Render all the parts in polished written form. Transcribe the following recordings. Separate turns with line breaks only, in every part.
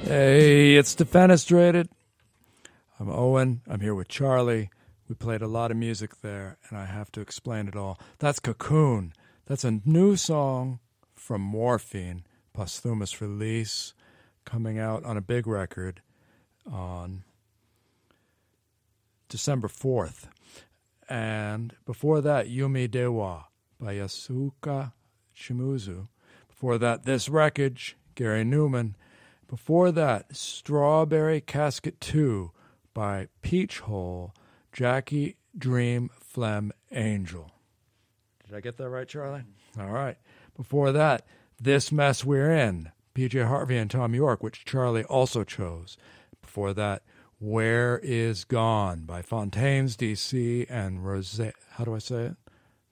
Hey, it's Defenestrated. I'm Owen. I'm here with Charlie. We played a lot of music there, and I have to explain it all. That's Cocoon. That's a new song from Morphine, posthumous release, coming out on a big record on December 4th. And before that, Yumi Dewa by Yasuka Shimizu. Before that, This Wreckage, Gary Newman. Before that, Strawberry Casket 2 by Peach Hole, Jackie Dream Phlegm Angel. Did I get that right, Charlie? All right. Before that, This Mess We're In, PJ Harvey and Tom York, which Charlie also chose. Before that, Where Is Gone by Fontaines DC and how do I say it?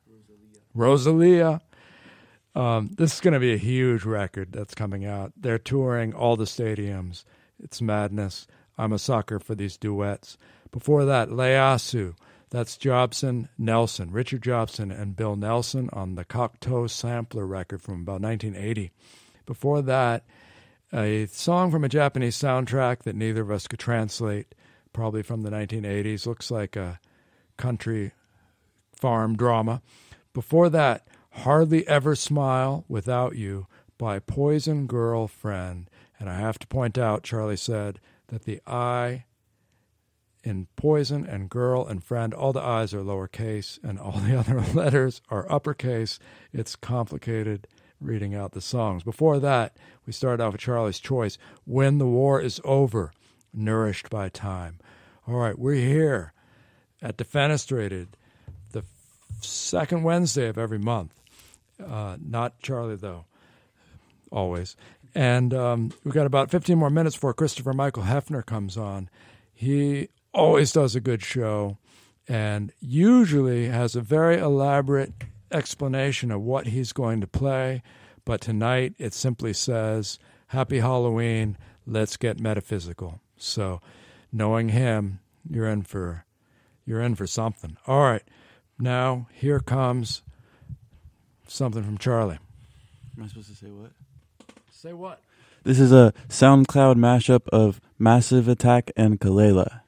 Rosalia. This is going to be a huge record that's coming out. They're touring all the stadiums. It's madness. I'm a sucker for these duets. Before that, Leasu. That's Jobson, Nelson, Richard Jobson and Bill Nelson on the Cocteau Sampler record from about 1980. Before that, a song from a Japanese soundtrack that neither of us could translate, probably from the 1980s. Looks like a country farm drama. Before that, Hardly Ever Smile Without You by Poison Girlfriend. And I have to point out, Charlie said, that the I in Poison and Girl and Friend, all the I's are lowercase and all the other letters are uppercase. It's complicated reading out the songs. Before that, we started off with Charlie's choice, When the War Is Over, Nourished by Time. All right, we're here at Defenestrated, the second Wednesday of every month. Not Charlie, though, always. And we've got about 15 more minutes before Christopher Michael Hefner comes on. He always does a good show and usually has a very elaborate explanation of what he's going to play. But tonight it simply says, Happy Halloween, let's get metaphysical. So knowing him, you're in for something. All right, now here comes something from Charlie.
Am I supposed to say what?
Say what?
This is a SoundCloud mashup of Massive Attack and Kalela.